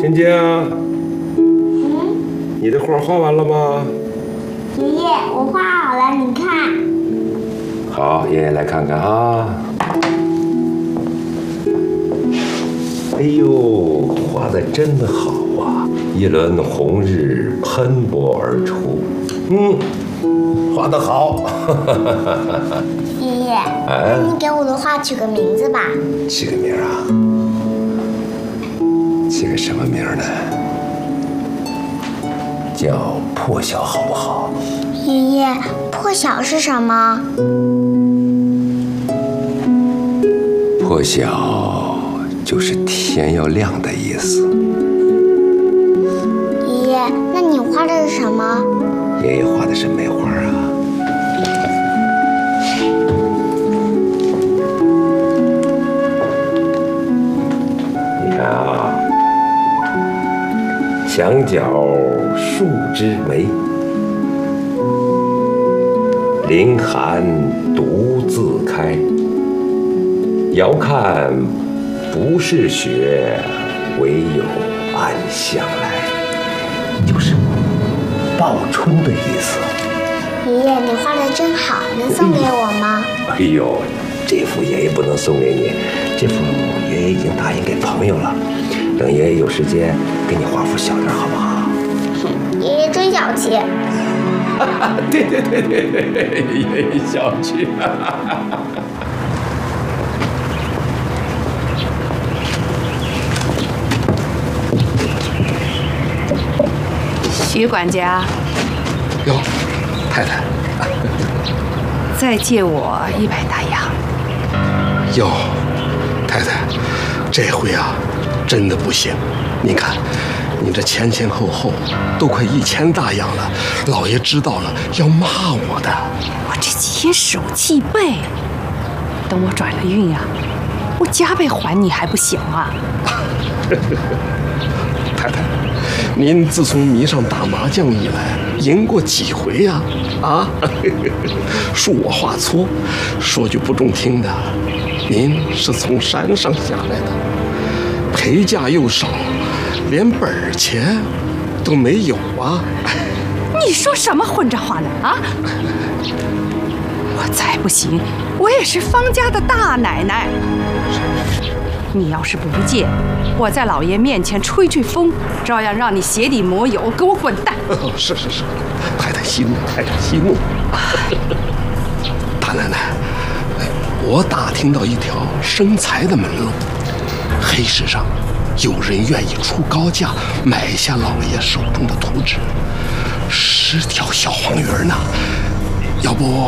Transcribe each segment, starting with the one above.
晶晶，你的画画完了吗？ 爷爷，我画好了，你看。 好，爷爷来看看啊。哎呦，画的真好啊！一轮红日喷薄而出，画得好。 爷爷，你给我的画取个名字吧。 起个名啊？起个什么名呢？叫破晓好不好？ 爷爷，破晓是什么？ 破晓就是天要亮的意思。 爷爷，那你画的是什么？ 爷爷画的是梅花啊。你看啊，墙角数枝梅，凌寒独自开。遥看不是雪，唯有暗香来，就是报春的意思。 爷爷，你画的真好，能送给我吗？ 哎呦，这幅爷爷不能送给你，这幅爷爷已经答应给朋友了。等爷爷有时间给你画幅小人，好不好？ 爷爷真小气。 对，爷爷小气。 徐管家， 哟，太太， 再借我100大洋。 哟，太太，这回啊，真的不行。您看，你这前后都快1000大洋了，老爷知道了要骂我的。 我这几天手气背，等我转了运呀，我加倍还你还不行啊？ 太太，您自从迷上打麻将以来，赢过几回呀？啊，恕我话粗，说句不中听的，您是从山上下来的，陪嫁又少，连本钱都没有啊！ 你说什么混账话呢？啊！我再不行，我也是方家的大奶奶。你要是不借，我在老爷面前吹风，照样让你鞋底抹油，给我滚蛋！ 是，太太息怒，太太息怒。大奶奶，我打听到一条生财的门路，黑市上有人愿意出高价买下老爷手中的图纸，10条小黄鱼呢。要不？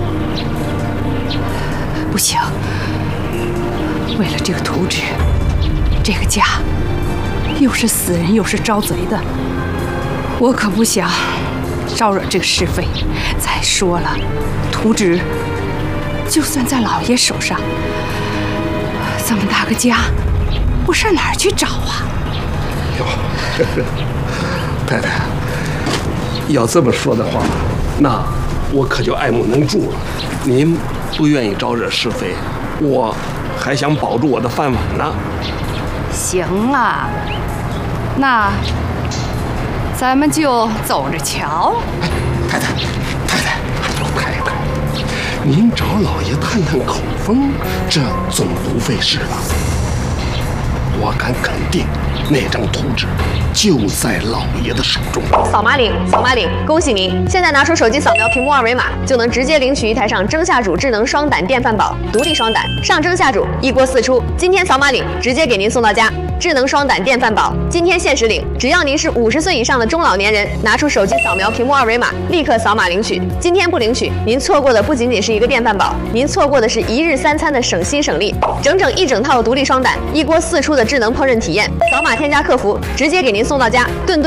不行，为了这个图纸，这个家又是死人又是招贼的，我可不想招惹这个是非。再说了，图纸就算在老爷手上，这么大个家，我上哪儿去找啊？ 哟，太太，要这么说的话，那我可就爱莫能助了。您不愿意招惹是非，我还想保住我的饭碗呢。 行啊，那咱们就走着瞧。 太太，太太，您找老爷探口风，这总不费事吧？我敢肯定，那张图纸就在老爷的手中。 扫码领，恭喜您！现在拿出手机扫描屏幕二维码，就能直接领取一台上蒸下煮智能双胆电饭煲，独立双胆，上蒸下煮，1锅4出。今天扫码领，直接给您送到家。智能双胆电饭煲，今天限时领，只要您是50岁以上的中老年人，拿出手机扫描屏幕二维码，立刻扫码领取。今天不领取，您错过的不仅仅是一个电饭煲，您错过的是1日3餐的省心省力，整一整套独立双胆，1锅4出的智能烹饪体验。扫码添加客服，直接给您送到家，顿顿